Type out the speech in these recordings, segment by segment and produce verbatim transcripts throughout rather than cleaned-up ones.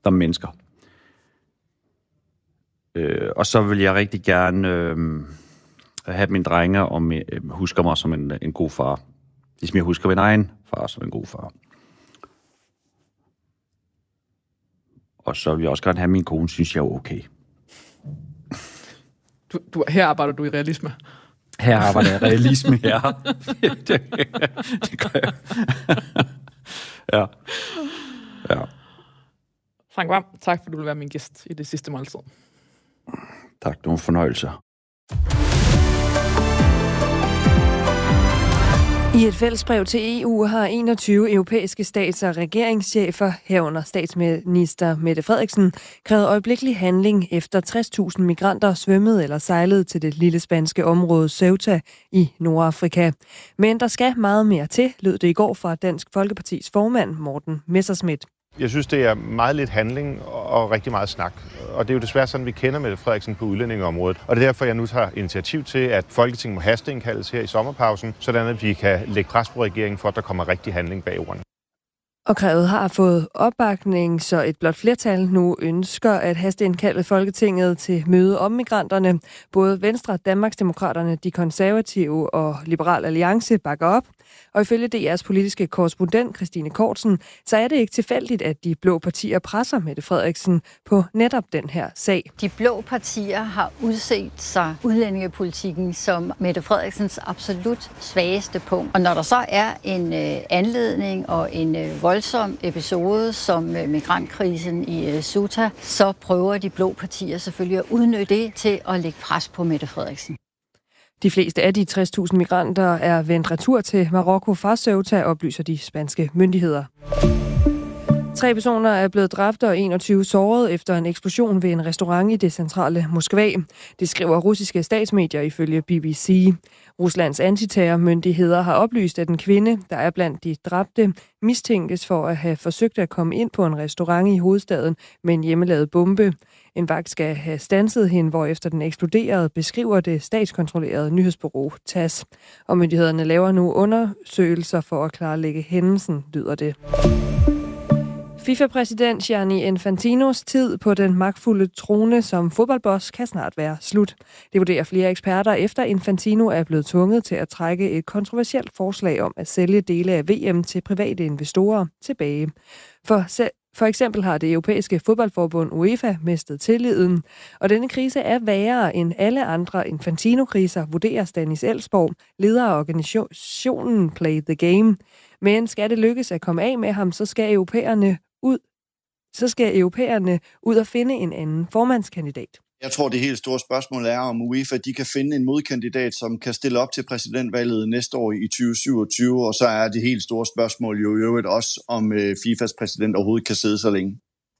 som mennesker. Øh, og så vil jeg rigtig gerne øh, have mine drenge og øh, husker mig som en, en god far. Ligesom jeg husker min egen far som en god far. Og så vil jeg også gerne have, min kone synes, jeg er okay. Du, du, her arbejder du i realisme. Her arbejder jeg i realisme, ja. det, det gør jeg. ja. ja. Frank Hvam, tak fordi du vil være min gæst i Det Sidste Måltid. Tak, det var en fornøjelse. I et fællesbrev til E U har enogtyve europæiske stats- og regeringschefer, herunder statsminister Mette Frederiksen, krævet øjeblikkelig handling efter tres tusind migranter svømmede eller sejlede til det lille spanske område Ceuta i Nordafrika. Men der skal meget mere til, lød det i går fra Dansk Folkepartis formand Morten Messerschmidt. Jeg synes, det er meget lidt handling og rigtig meget snak. Og det er jo desværre sådan, vi kender Mette Frederiksen på udlændingeområdet. Og det er derfor, jeg nu tager initiativ til, at Folketinget må hasteindkaldes her i sommerpausen, sådan at vi kan lægge pres på regeringen for, at der kommer rigtig handling bag ordene. Og kravet har fået opbakning, så et blot flertal nu ønsker at hasteindkalde Folketinget til møde om migranterne. Både Venstre, Danmarksdemokraterne, De Konservative og Liberal Alliance bakker op. Og ifølge D R's politiske korrespondent Christine Kortsen, så er det ikke tilfældigt, at de blå partier presser Mette Frederiksen på netop den her sag. De blå partier har udset sig udlændingepolitikken som Mette Frederiksens absolut svageste punkt. Og når der så er en øh, anledning og en øh, voldsom episode som øh, migrantkrisen i øh, Ceuta, så prøver de blå partier selvfølgelig at udnytte det til at lægge pres på Mette Frederiksen. De fleste af de tres tusind migranter er vendt retur til Marokko fra Ceuta, oplyser de spanske myndigheder. Tre personer er blevet dræbt og enogtyve såret efter en eksplosion ved en restaurant i det centrale Moskva. Det skriver russiske statsmedier ifølge B B C. Ruslands antiterrormyndigheder har oplyst, at en kvinde, der er blandt de dræbte, mistænkes for at have forsøgt at komme ind på en restaurant i hovedstaden med en hjemmelavet bombe. En vagt skal have standset hende, hvorefter den eksploderede, beskriver det statskontrollerede nyhedsbureau T A S S. Og myndighederne laver nu undersøgelser for at klarlægge hændelsen, lyder det. FIFA-præsident Gianni Infantinos tid på den magtfulde trone som fodboldboss kan snart være slut. Det vurderer flere eksperter, efter Infantino er blevet tvunget til at trække et kontroversielt forslag om at sælge dele af V M til private investorer tilbage. For, for eksempel har det europæiske fodboldforbund UEFA mistet tilliden, og denne krise er værre end alle andre Infantino-kriser, vurderer Stanis Elsborg, leder af organisationen Play the Game. Men skal det lykkes at komme af med ham, så skal europæerne ud, så skal europæerne ud og finde en anden formandskandidat. Jeg tror, det helt store spørgsmål er, om UEFA de kan finde en modkandidat, som kan stille op til præsidentvalget næste år i tyve syvogtyve, og så er det helt store spørgsmål jo i øvrigt også, om FIFAs præsident overhovedet kan sidde så længe.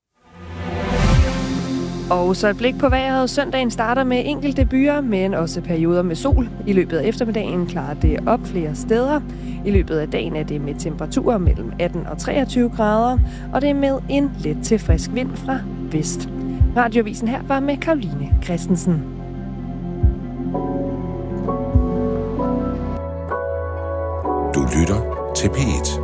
Og så et blik på vejret. Søndagen starter med enkelte byer, men også perioder med sol. I løbet af eftermiddagen klarer det op flere steder. I løbet af dagen er det med temperaturer mellem atten og treogtyve grader, og det er med en let til frisk vind fra vest. Radioavisen her var med Karoline Christensen. Du lytter til P et.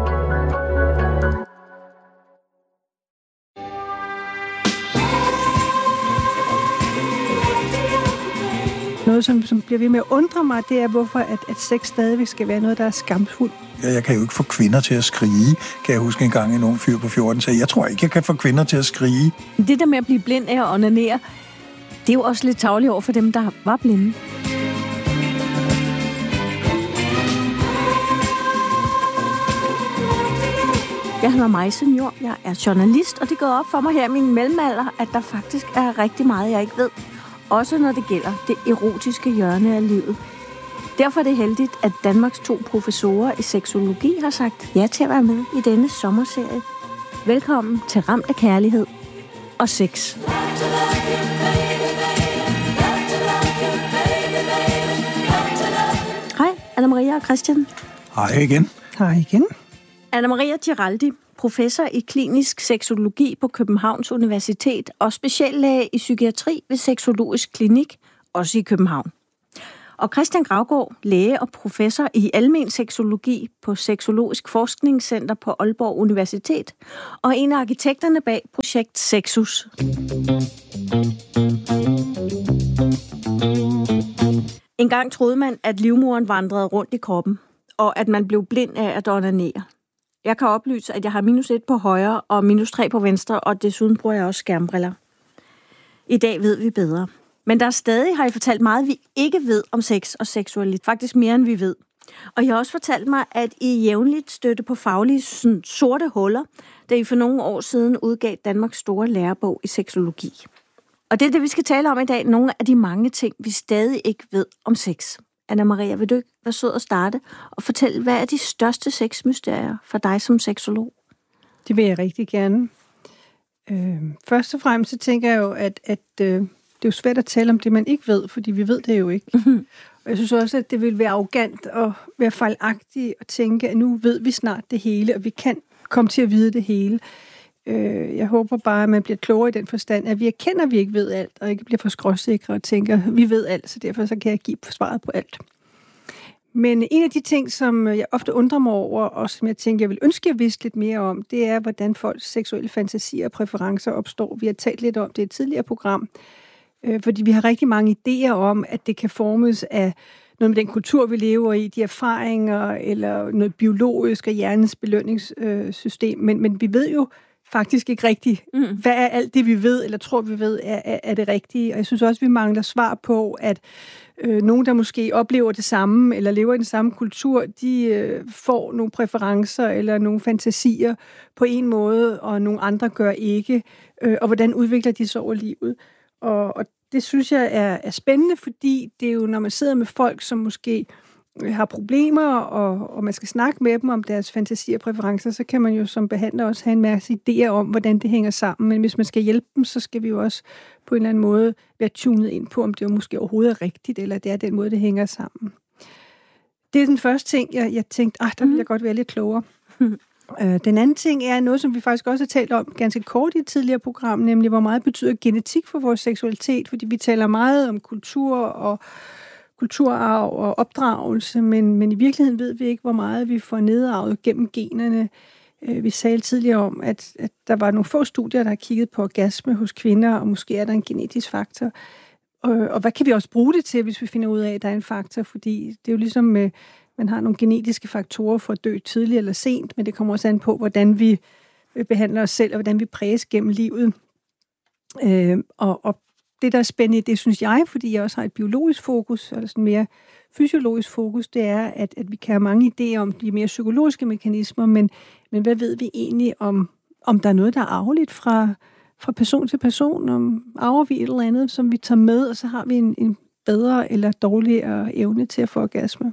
Noget, som, som bliver ved med at undre mig, det er, hvorfor at, at sex stadigvæk skal være noget, der er skamfuldt. Ja, jeg kan jo ikke få kvinder til at skrige, kan jeg huske en gang, en ung fyr på fjorten sagde. Jeg tror ikke, jeg kan få kvinder til at skrige. Det der med at blive blind af at onanere, det er jo også lidt tarveligt over for dem, der var blinde. Jeg hedder Maja Senior, jeg er journalist, og det går op for mig her i min mellemalder, at der faktisk er rigtig meget, jeg ikke ved. Også når det gælder det erotiske hjørne af livet. Derfor er det heldigt, at Danmarks to professorer i seksologi har sagt ja til at være med i denne sommerserie. Velkommen til Ramt af Kærlighed og Sex. Hej, Anna-Maria og Christian. Hej igen. Hej igen. Anna-Maria Giraldi, professor i klinisk seksologi på Københavns Universitet og speciallæge i psykiatri ved Sexologisk Klinik, også i København. Og Christian Gravgaard, læge og professor i almen seksologi på Seksologisk Forskningscenter på Aalborg Universitet, og en af arkitekterne bag projekt Sexus. En gang troede man, at livmoderen vandrede rundt i kroppen, og at man blev blind af at onanere. Jeg kan oplyse, at jeg har minus et på højre og minus tre på venstre, og desuden bruger jeg også skærmbriller. I dag ved vi bedre. Men der er stadig, har I fortalt meget, vi ikke ved om sex og seksualitet. Faktisk mere, end vi ved. Og I har også fortalt mig, at I jævnligt støtte på faglige sådan, sorte huller, da I for nogle år siden udgav Danmarks store lærebog i seksologi. Og det er det, vi skal tale om i dag. Nogle af de mange ting, vi stadig ikke ved om sex. Anna-Maria, vil du ikke være sød at starte og fortælle, hvad er de største sexmysterier for dig som seksolog? Det vil jeg rigtig gerne. Øh, først og fremmest så tænker jeg jo, at, at øh, det er jo svært at tale om det, man ikke ved, fordi vi ved det jo ikke. Mm-hmm. Og jeg synes også, at det vil være arrogant og være fejlagtigt at tænke, at nu ved vi snart det hele, og vi kan komme til at vide det hele. Øh, jeg håber bare, at man bliver klogere i den forstand, at vi erkender, at vi ikke ved alt, og ikke bliver for skråsikre og tænker, at vi ved alt, så derfor så kan jeg give svaret på alt. Men en af de ting, som jeg ofte undrer mig over, og som jeg tænker, jeg vil ønske, at jeg vidste lidt mere om, det er, hvordan folks seksuelle fantasier og præferencer opstår. Vi har talt lidt om det i et tidligere program, øh, fordi vi har rigtig mange idéer om, at det kan formes af noget med den kultur, vi lever i, de erfaringer, eller noget biologisk og hjernens belønningssystem. Men, men vi ved jo faktisk ikke rigtigt, mm. hvad er alt det, vi ved, eller tror, vi ved, er, er, er det rigtige. Og jeg synes også, vi mangler svar på, at øh, nogen, der måske oplever det samme, eller lever i den samme kultur, de øh, får nogle præferencer, eller nogle fantasier på en måde, og nogle andre gør ikke. Øh, og hvordan udvikler de sig over livet? Og, og det synes jeg er, er spændende, fordi det er jo, når man sidder med folk, som måske har problemer, og, og man skal snakke med dem om deres fantasier og præferencer, så kan man jo som behandler også have en masse idéer om, hvordan det hænger sammen. Men hvis man skal hjælpe dem, så skal vi jo også på en eller anden måde være tunet ind på, om det jo måske overhovedet er rigtigt, eller det er den måde, det hænger sammen. Det er den første ting, jeg, jeg tænkte, ah, der vil jeg godt være lidt klogere. Mm. Øh, den anden ting er noget, som vi faktisk også har talt om ganske kort i et tidligere program, nemlig hvor meget betyder genetik for vores seksualitet, fordi vi taler meget om kultur og kulturarv og opdragelse, men, men i virkeligheden ved vi ikke, hvor meget vi får nedarvet gennem generne. Vi sagde tidligere om, at, at der var nogle få studier, der har kigget på orgasme hos kvinder, og måske er der en genetisk faktor. Og, og hvad kan vi også bruge det til, hvis vi finder ud af, at der er en faktor? Fordi det er jo ligesom, med, man har nogle genetiske faktorer for at dø tidligt eller sent, men det kommer også an på, hvordan vi behandler os selv, og hvordan vi præges gennem livet. Øh, og, og det, der er spændende, det synes jeg, fordi jeg også har et biologisk fokus, eller sådan mere fysiologisk fokus, det er, at, at vi kan have mange idéer om de mere psykologiske mekanismer, men, men hvad ved vi egentlig om, om der er noget, der er arveligt fra, fra person til person, om arver vi et eller andet, som vi tager med, og så har vi en, en bedre eller dårligere evne til at få orgasme.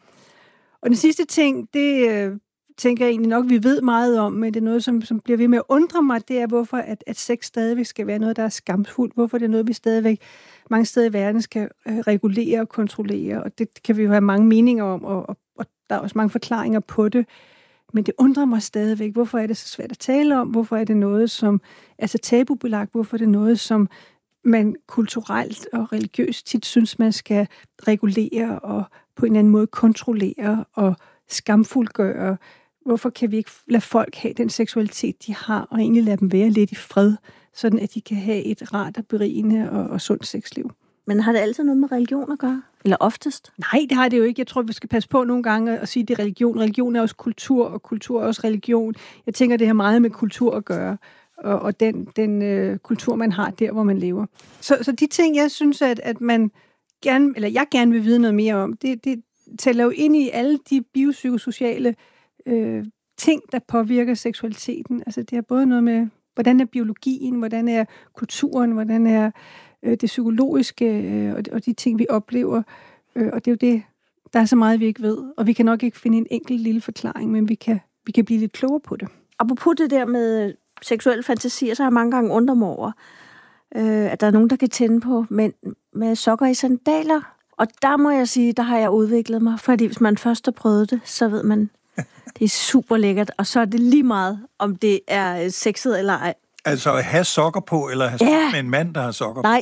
Og den sidste ting, det øh, tænker jeg egentlig nok, vi ved meget om, men det er noget, som, som bliver ved med at undre mig, det er, hvorfor at, at sex stadigvæk skal være noget, der er skamfuldt. Hvorfor det er noget, vi stadigvæk mange steder i verden skal øh, regulere og kontrollere, og det kan vi jo have mange meninger om, og, og, og der er også mange forklaringer på det. Men det undrer mig stadigvæk, hvorfor er det så svært at tale om? Hvorfor er det noget, som er så tabubelagt? Hvorfor er det noget, som man kulturelt og religiøst tit synes, man skal regulere og på en eller anden måde kontrollere og skamfuldgøre? Hvorfor kan vi ikke lade folk have den seksualitet, de har, og egentlig lade dem være lidt i fred, sådan at de kan have et rart og berigende og, og sundt sexliv? Men har det altid noget med religion at gøre? Eller oftest? Nej, det har det jo ikke. Jeg tror, vi skal passe på nogle gange at sige, at det er religion. Religion er også kultur, og kultur er også religion. Jeg tænker, det har meget med kultur at gøre, og, og den, den øh, kultur, man har der, hvor man lever. Så, så de ting, jeg synes, at, at man gerne, eller jeg gerne vil vide noget mere om, det, det tæller jo ind i alle de biopsykosociale øh, ting, der påvirker seksualiteten. Altså det har både noget med, hvordan er biologien, hvordan er kulturen, hvordan er øh, det psykologiske, øh, og, og de ting, vi oplever. Øh, og det er jo det, der er så meget, vi ikke ved. Og vi kan nok ikke finde en enkelt lille forklaring, men vi kan, vi kan blive lidt klogere på det. Apropos det der med seksuelle fantasier, så har jeg mange gange undret mig over, øh, at der er nogen, der kan tænde på mænd med sokker i sandaler. Og der må jeg sige, der har jeg udviklet mig, fordi hvis man først har prøvet det, så ved man, det er super lækkert, og så er det lige meget, om det er sexet eller ej. Altså at have sokker på, eller have sokker ja. med en mand, der har sokker på? Nej,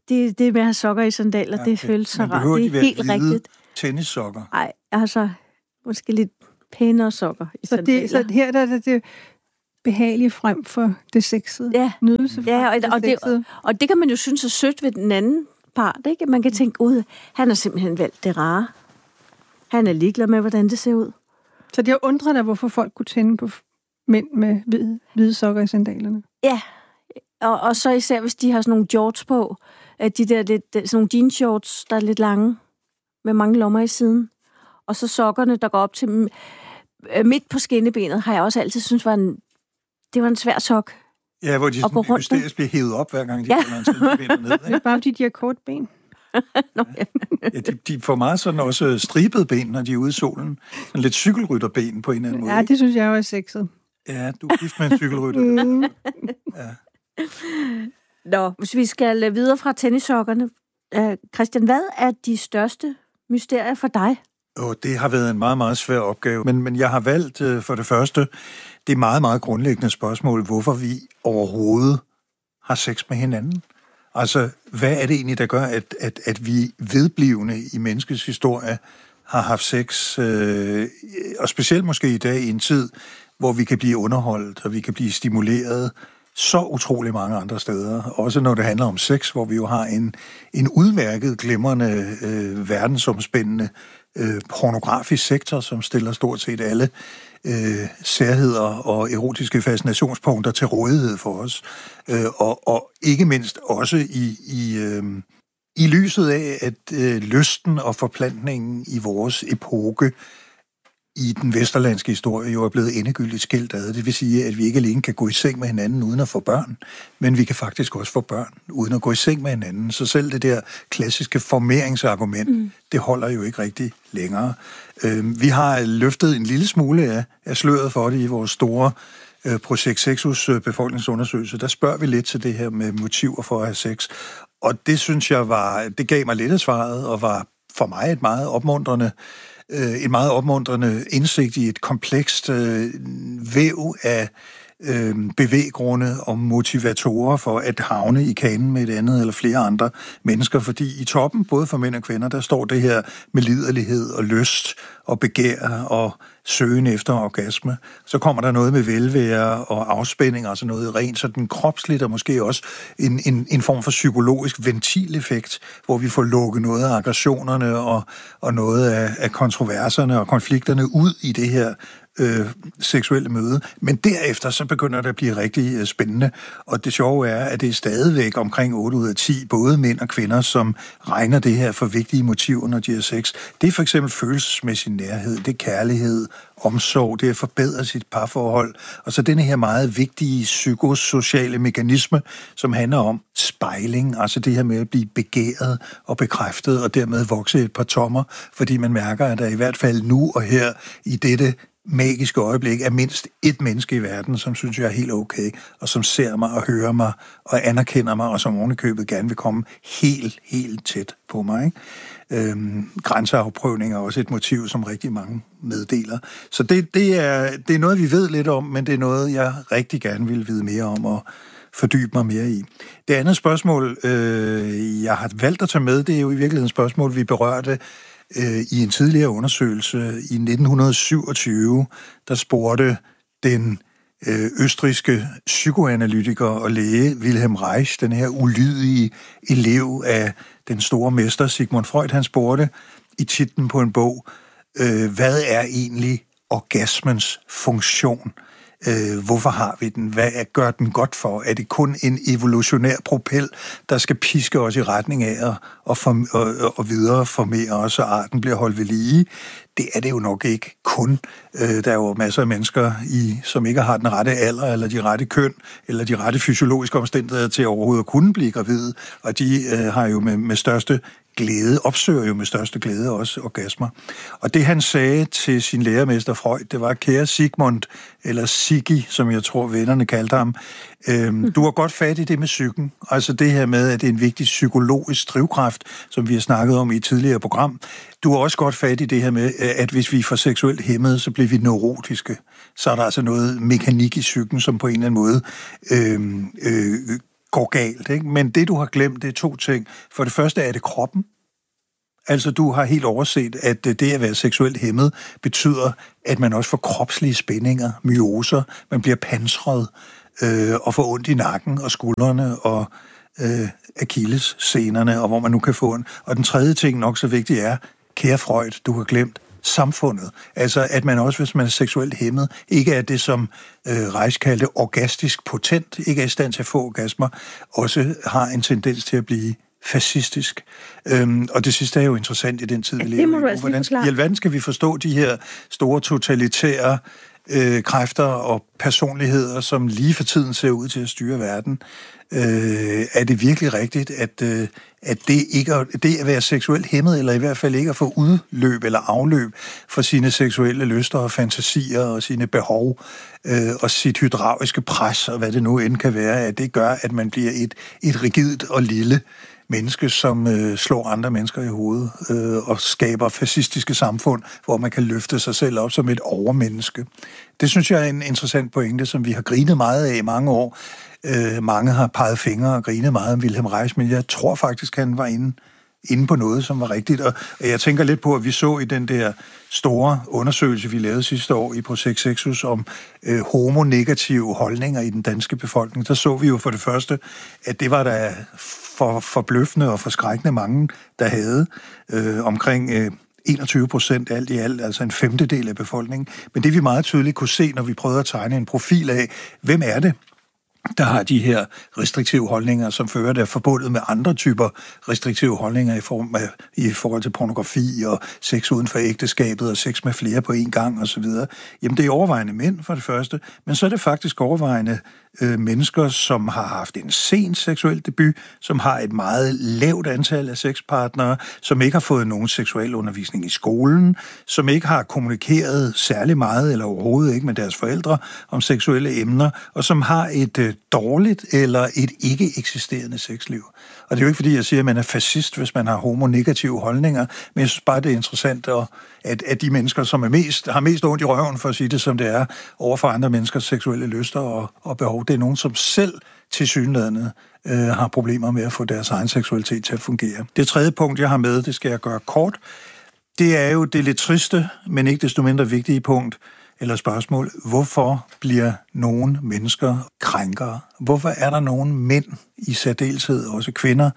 det, det med at have sokker i sandaler, ja, det føles så rart. Det er helt rigtigt. Tennissokker? Nej, altså måske lidt pænere sokker i så sandaler. Det, så her der er det, det behagelige frem for det sexede. Ja, nydelse ja og, og, det, og det kan man jo synes er sødt ved den anden part, ikke? Man kan tænke, ud, han har simpelthen valgt det rare. Han er ligeglad med, hvordan det ser ud. Så det har undret dig, hvorfor folk kunne tænde på mænd med hvide, hvide sokker i sandalerne? Ja, og, og så især hvis de har sådan nogle shorts på, at de der lidt, sådan nogle jeans shorts, der er lidt lange, med mange lommer i siden. Og så sokkerne, der går op til midt på skinnebenet, har jeg også altid synes var en, det var en svær sok. Ja, hvor de sådan hysterisk bliver hævet op, hver gang de ja. kommer skinnebenet ned. Det er bare fordi, de har kort ben. Nå, ja. Ja, de, de får meget sådan også stribede ben, når de er ude i solen. Sådan lidt cykelrytterben på en eller anden måde. Ja, det synes jeg jo er sexet. Ja, du er gift med en cykelrytter. mm. Ja. Nå, hvis vi skal videre fra tennissokkerne. Uh, Christian, hvad er de største mysterier for dig? Oh, det har været en meget, meget svær opgave. Men, men jeg har valgt uh, for det første det meget, meget grundlæggende spørgsmål, hvorfor vi overhovedet har sex med hinanden. Altså, hvad er det egentlig, der gør, at, at, at vi vedblivende i menneskets historie har haft sex, øh, og specielt måske i dag i en tid, hvor vi kan blive underholdt, og vi kan blive stimuleret så utrolig mange andre steder. Også når det handler om sex, hvor vi jo har en, en udmærket, glimrende, øh, verdensomspændende øh, pornografisk sektor, som stiller stort set alle øh, særheder og erotiske fascinationspunkter til rådighed for os. Øh, og, og ikke mindst også i, i, øh, i lyset af, at øh, lysten og forplantningen i vores epoke i den vesterlandske historie jo er blevet endegyldigt skilt ad. Det vil sige, at vi ikke alene kan gå i seng med hinanden uden at få børn, men vi kan faktisk også få børn uden at gå i seng med hinanden. Så selv det der klassiske formeringsargument, mm. det holder jo ikke rigtig længere. Øh, vi har løftet en lille smule af, af sløret for det i vores store øh, Projekt Sexus øh, befolkningsundersøgelse. Der spørger vi lidt til det her med motiver for at have sex. Og det synes jeg var, det gav mig lidt af svaret, og var for mig et meget opmuntrende en meget opmuntrende indsigt i et komplekst øh, væv af øh, bevæggrunde og motivatorer for at havne i kanen med et andet eller flere andre mennesker, fordi i toppen, både for mænd og kvinder, der står det her med liderlighed og lyst og begær og søgen efter orgasme. Så kommer der noget med velvære og afspænding, altså noget rent sådan kropsligt, og måske også en, en, en form for psykologisk ventileffekt, hvor vi får lukket noget af aggressionerne og, og noget af, af kontroverserne og konflikterne ud i det her øh, seksuelle møde. Men derefter så begynder det at blive rigtig øh, spændende, og det sjove er, at det er stadigvæk omkring otte ud af ti, både mænd og kvinder, som regner det her for vigtige motiver, når de har sex. Det er for eksempel følelsesmæssig nærhed, det er kærlighed, omsorg, det er at forbedre sit parforhold, og så denne her meget vigtige psykosociale mekanisme, som handler om spejling, altså det her med at blive begæret og bekræftet, og dermed vokse et par tommer, fordi man mærker, at der i hvert fald nu og her i dette magiske øjeblik er mindst et menneske i verden, som synes, jeg er helt okay, og som ser mig og hører mig og anerkender mig, og som ovenikøbet gerne vil komme helt, helt tæt på mig, ikke? Øhm, grænseafprøvning er også et motiv, som rigtig mange meddeler. Så det, det, er, det er noget, vi ved lidt om, men det er noget, jeg rigtig gerne vil vide mere om og fordybe mig mere i. Det andet spørgsmål, øh, jeg har valgt at tage med, det er jo i virkeligheden et spørgsmål, vi berørte øh, i en tidligere undersøgelse i nitten syvogtyve, der spurgte den øh, østrigske psykoanalytiker og læge Wilhelm Reich, den her ulydige elev af den store mester Sigmund Freud, han spurgte i titlen på en bog, øh, hvad er egentlig orgasmens funktion? Øh, hvorfor har vi den? Hvad gør den godt for? Er det kun en evolutionær propel, der skal piske os i retning af at, at, form, og, og videre formere os, så arten bliver holdt ved lige? Det er det jo nok ikke kun. Øh, der er jo masser af mennesker, i, som ikke har den rette alder, eller de rette køn, eller de rette fysiologiske omstændigheder til overhovedet at kunne blive gravide, og de øh, har jo med, med største glæde, opsøger jo med største glæde også orgasmer. Og det han sagde til sin lærermester Freud, det var, kære Sigmund, eller Siggi, som jeg tror vennerne kaldte ham, øhm, du har godt fat i det med psyken. Altså det her med, at det er en vigtig psykologisk drivkraft, som vi har snakket om i et tidligere program. Du har også godt fat i det her med, at hvis vi får seksuelt hæmmet, så bliver vi neurotiske. Så er der altså noget mekanik i psyken, som på en eller anden måde øh, øh, går galt. Ikke? Men det, du har glemt, det er to ting. For det første er det kroppen. Altså, du har helt overset, at det at være seksuelt hæmmet betyder, at man også får kropslige spændinger, myoser, man bliver pansret øh, og får ondt i nakken og skuldrene og øh, akillessenerne, og hvor man nu kan få en. Og den tredje ting, nok så vigtig, er, kære Freud, du har glemt samfundet. Altså, at man også, hvis man er seksuelt hæmmet, ikke er det, som øh, Reich kaldte orgastisk potent, ikke er i stand til at få orgasmer, også har en tendens til at blive fascistisk. Øhm, og det sidste er jo interessant i den tid, vi ja, lever i. Altså Hvordan i alverden skal vi forstå de her store totalitære øh, kræfter og personligheder, som lige for tiden ser ud til at styre verden? Øh, er det virkelig rigtigt, at, øh, at det, ikke er, det at være seksuelt hæmmet, eller i hvert fald ikke at få udløb eller afløb for sine seksuelle lyster og fantasier og sine behov øh, og sit hydrauliske pres og hvad det nu end kan være, at det gør, at man bliver et, et rigidt og lille menneske, som øh, slår andre mennesker i hovedet øh, og skaber fascistiske samfund, hvor man kan løfte sig selv op som et overmenneske. Det synes jeg er en interessant pointe, som vi har grinet meget af i mange år. Øh, mange har peget fingre og grinet meget om Wilhelm Reich, men jeg tror faktisk, han var inde, inde på noget, som var rigtigt. Og jeg tænker lidt på, at vi så i den der store undersøgelse, vi lavede sidste år i Projekt Sexus om øh, homonegative holdninger i den danske befolkning. Der så vi jo for det første, at det var der for forbløffende og forskrækkende mange, der havde øh, omkring øh, enogtyve procent alt i alt, altså en femtedel af befolkningen. Men det vi meget tydeligt kunne se, når vi prøvede at tegne en profil af, hvem er det, der har de her restriktive holdninger, som fører det forbundet med andre typer restriktive holdninger i, form af, i forhold til pornografi og sex uden for ægteskabet og sex med flere på én gang osv. Jamen det er overvejende mænd for det første, men så er det faktisk overvejende øh, mennesker, som har haft en sen seksuel debut, som har et meget lavt antal af sexpartnere, som ikke har fået nogen seksuel undervisning i skolen, som ikke har kommunikeret særlig meget eller overhovedet ikke med deres forældre om seksuelle emner, og som har et øh, dårligt eller et ikke eksisterende sexliv. Og det er jo ikke, fordi jeg siger, at man er fascist, hvis man har homonegative holdninger, men jeg synes bare, det er interessant, at, at de mennesker, som er mest, har mest ondt i røven, for at sige det som det er, over for andre menneskers seksuelle lyster og, og behov, det er nogen, som selv tilsyneladende øh, har problemer med at få deres egen seksualitet til at fungere. Det tredje punkt, jeg har med, det skal jeg gøre kort, det er jo det lidt triste, men ikke desto mindre vigtige punkt, eller spørgsmål, hvorfor bliver nogle mennesker krænkere? Hvorfor er der nogle mænd, i særdeleshed også kvinder,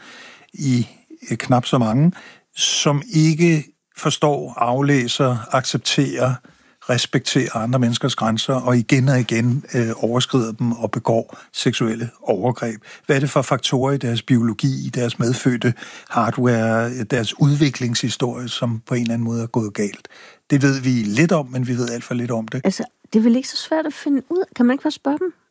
i knap så mange, som ikke forstår, aflæser, accepterer, respekterer andre menneskers grænser, og igen og igen øh, overskrider dem og begår seksuelle overgreb? Hvad er det for faktorer i deres biologi, i deres medfødte hardware, deres udviklingshistorie, som på en eller anden måde er gået galt? Det ved vi lidt om, men vi ved alt for lidt om det. Altså, det er vel ikke så svært at finde ud? Kan man ikke bare spørge dem?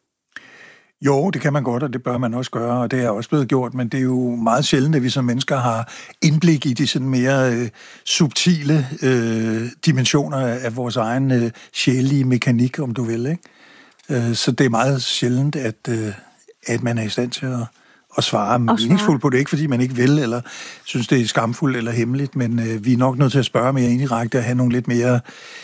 Jo, det kan man godt, og det bør man også gøre, og det er også blevet gjort, men det er jo meget sjældent, at vi som mennesker har indblik i de sådan mere øh, subtile øh, dimensioner af vores egen øh, sjælige mekanik, om du vil, ikke? Øh, så det er meget sjældent, at, øh, at man er i stand til at, at svare meningsfuldt på det, ikke fordi man ikke vil, eller synes, det er skamfuldt eller hemmeligt, men øh, vi er nok nødt til at spørge mere indirekte og have nogle lidt mere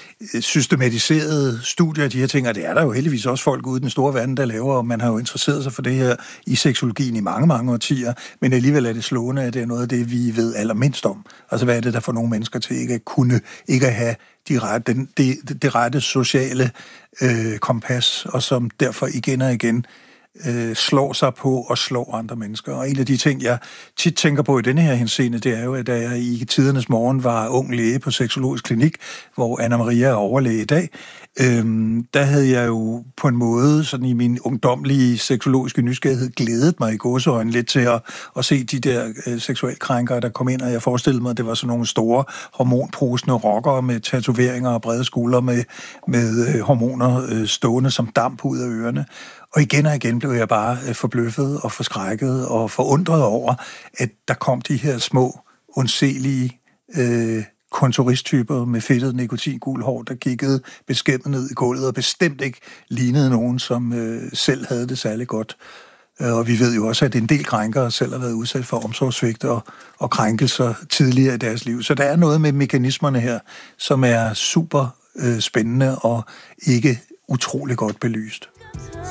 systematiserede studier af de her ting, og det er der jo heldigvis også folk ude i den store verden, der laver, og man har jo interesseret sig for det her i seksologien i mange, mange årtier, men alligevel er det slående, at det er noget af det, vi ved allermindst om. Altså, hvad er det, der får nogle mennesker til ikke at kunne, ikke at have de rette, den, det, det rette sociale øh, kompas, og som derfor igen og igen øh, slår sig på og slår andre mennesker. Og en af de ting, jeg tit tænker på i denne her henseende, det er jo, at da jeg i tidernes morgen var ung læge på Sexologisk Klinik, hvor Anna Maria er overlæge i dag, øhm, der havde jeg jo på en måde, sådan i min ungdomlige seksologiske nysgerrighed, glædet mig i gåseøjne lidt til at, at se de der øh, seksualkrænkere, der kom ind, og jeg forestillede mig, at det var sådan nogle store hormonprusende rockere med tatoveringer og brede skuldre med, med øh, hormoner øh, stående som damp ud af ørerne. Og igen og igen blev jeg bare øh, forbløffet og forskrækket og forundret over, at der kom de her små, undselige øh, kontoristtyper med fedtet nikotingul hår, der kiggede beskæmmet ned i gulvet og bestemt ikke lignede nogen, som øh, selv havde det særlig godt. Og vi ved jo også, at en del krænkere selv har været udsat for omsorgssvigt og, og krænkelser tidligere i deres liv. Så der er noget med mekanismerne her, som er super øh, spændende og ikke utrolig godt belyst.